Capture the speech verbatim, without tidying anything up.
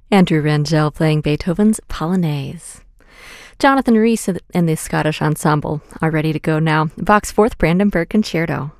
Andrew Rangel playing Beethoven's Polonaise. Jonathan Rhys and the Scottish Ensemble are ready to go now. Bach's Fourth Brandenburg Concerto.